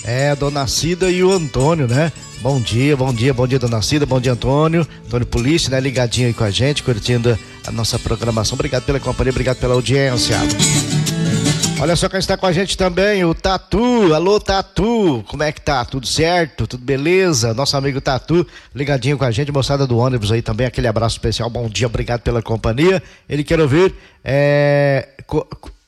É, Dona Cida e o Antônio, né? Bom dia, Dona Cida, bom dia, Antônio Polícia, né? Ligadinho aí com a gente, curtindo a nossa programação. Obrigado pela companhia, obrigado pela audiência. Olha só quem está com a gente também, o Tatu. Alô, Tatu, como é que tá? Tudo certo? Tudo beleza? Nosso amigo Tatu, ligadinho com a gente, moçada do ônibus aí também, aquele abraço especial, bom dia, obrigado pela companhia. Ele quer ouvir,